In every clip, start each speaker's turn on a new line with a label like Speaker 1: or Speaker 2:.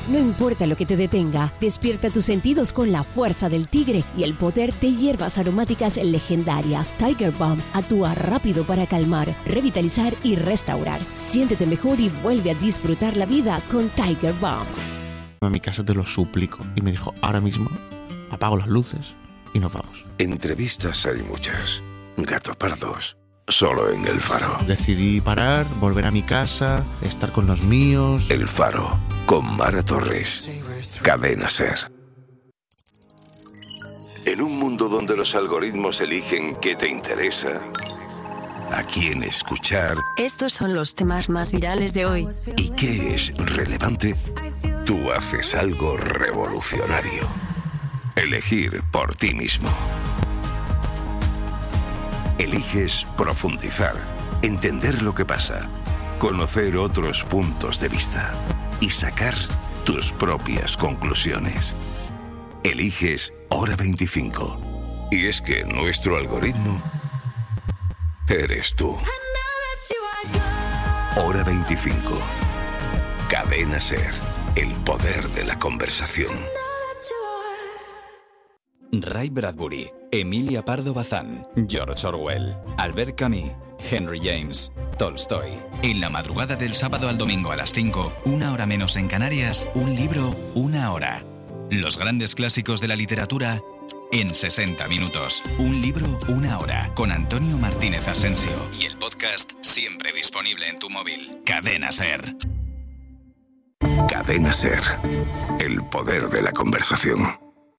Speaker 1: No importa lo que te detenga, despierta tus sentidos con la fuerza del tigre y el poder de hierbas aromáticas legendarias. Tiger Balm actúa rápido para calmar, revitalizar y restaurar. Siéntete mejor y vuelve a disfrutar la vida con Tiger Balm.
Speaker 2: A mi casa, te lo suplico. Y me dijo, ahora mismo apago las luces y nos vamos.
Speaker 3: Entrevistas hay muchas. Gato Pardos, solo en El Faro.
Speaker 2: Decidí parar, volver a mi casa, estar con los míos.
Speaker 3: El Faro, con Mara Torres. Cadena SER. En un mundo donde los algoritmos eligen qué te interesa, a quién escuchar.
Speaker 4: Estos son los temas más virales de hoy.
Speaker 3: ¿Y qué es relevante? Tú haces algo revolucionario. Elegir por ti mismo. Eliges profundizar, entender lo que pasa, conocer otros puntos de vista y sacar tus propias conclusiones. Eliges Hora 25. Y es que nuestro algoritmo eres tú. Hora 25. Cadena SER. El poder de la conversación.
Speaker 5: Ray Bradbury, Emilia Pardo Bazán, George Orwell, Albert Camus, Henry James, Tolstoy. En la madrugada del sábado al domingo a las 5, 1 hora menos en Canarias, un libro, 1 hora. Los grandes clásicos de la literatura en 60 minutos. Un libro, 1 hora. Con Antonio Martínez Asensio. Y el podcast siempre disponible en tu móvil. Cadena SER.
Speaker 3: Cadena SER. El poder de la conversación.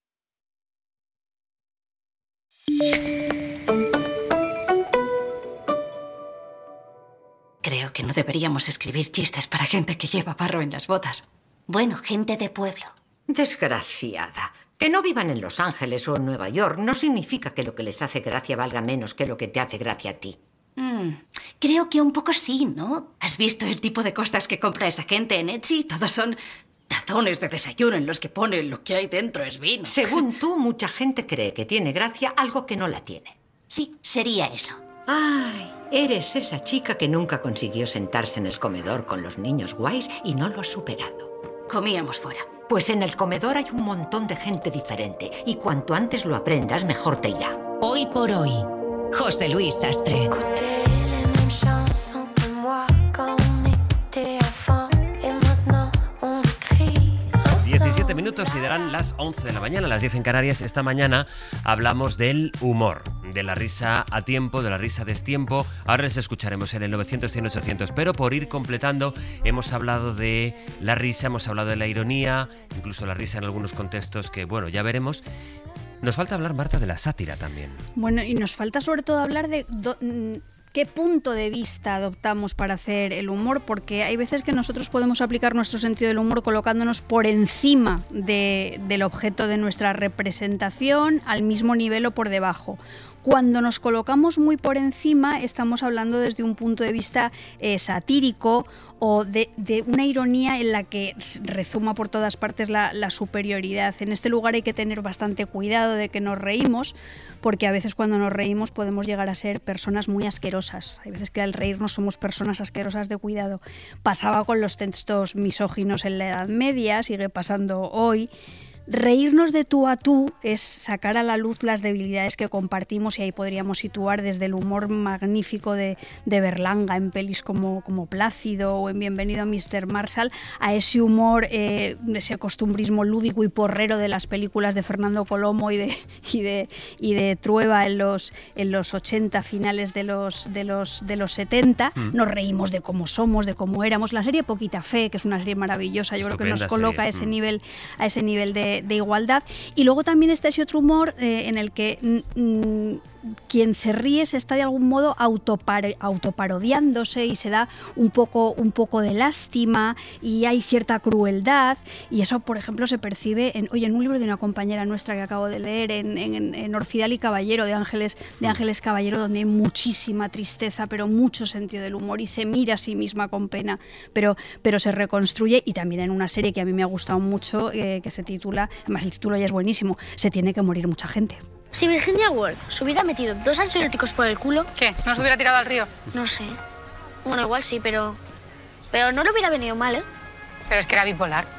Speaker 6: Creo que no deberíamos escribir chistes para gente que lleva barro en las botas. Bueno, gente de pueblo.
Speaker 7: Desgraciada. Que no vivan en Los Ángeles o en Nueva York no significa que lo que les hace gracia valga menos que lo que te hace gracia a ti.
Speaker 6: Creo que un poco sí, ¿no? ¿Has visto el tipo de cosas que compra esa gente en Etsy? Todos son tazones de desayuno en los que pone lo que hay dentro es vino.
Speaker 7: Según tú, mucha gente cree que tiene gracia algo que no la tiene.
Speaker 6: Sí, sería eso.
Speaker 7: Ay, eres esa chica que nunca consiguió sentarse en el comedor con los niños guays y no lo has superado.
Speaker 6: Comíamos fuera.
Speaker 7: Pues en el comedor hay un montón de gente diferente y cuanto antes lo aprendas, mejor te irá.
Speaker 4: Hoy por hoy, José Luis Sastre.
Speaker 8: 17 minutos y darán las 11 de la mañana, las 10 en Canarias. Esta mañana hablamos del humor, de la risa a tiempo, de la risa a destiempo. Ahora les escucharemos en el 900, 100, 800. Pero por ir completando, hemos hablado de la risa, hemos hablado de la ironía, incluso la risa en algunos contextos que, bueno, ya veremos. Nos falta hablar, Marta, de la sátira también.
Speaker 9: Bueno, y nos falta sobre todo hablar de qué punto de vista adoptamos para hacer el humor, porque hay veces que nosotros podemos aplicar nuestro sentido del humor colocándonos por encima del objeto de nuestra representación, al mismo nivel o por debajo. Cuando nos colocamos muy por encima, estamos hablando desde un punto de vista satírico o de una ironía en la que rezuma por todas partes la superioridad. En este lugar hay que tener bastante cuidado de que nos reímos, porque a veces cuando nos reímos podemos llegar a ser personas muy asquerosas. Hay veces que al reírnos somos personas asquerosas de cuidado. Pasaba con los textos misóginos en la Edad Media, sigue pasando hoy. Reírnos de tú a tú es sacar a la luz las debilidades que compartimos, y ahí podríamos situar desde el humor magnífico de Berlanga en pelis como Plácido o en Bienvenido a Mr. Marshall, a ese humor, ese costumbrismo lúdico y porrero de las películas de Fernando Colomo y de Trueba en los 80, finales de los 70. Nos reímos de cómo somos, de cómo éramos. La serie Poquita Fe, que es una serie maravillosa, yo creo que nos coloca a ese nivel de igualdad. Y luego también está ese otro humor en el que quien se ríe se está de algún modo autoparodiándose y se da un poco de lástima y hay cierta crueldad, y eso, por ejemplo, se percibe en un libro de una compañera nuestra que acabo de leer, en Orfidal y Caballero, de Ángeles Caballero, donde hay muchísima tristeza pero mucho sentido del humor y se mira a sí misma con pena, pero se reconstruye. Y también en una serie que a mí me ha gustado mucho, que se titula, además el título ya es buenísimo, Se tiene que morir mucha gente.
Speaker 10: Si Virginia Woolf se hubiera metido 2 ansiolíticos por el culo...
Speaker 11: ¿Qué? ¿No se hubiera tirado al río?
Speaker 10: No sé. Bueno, igual sí, pero no le hubiera venido mal, ¿eh?
Speaker 11: Pero es que era bipolar.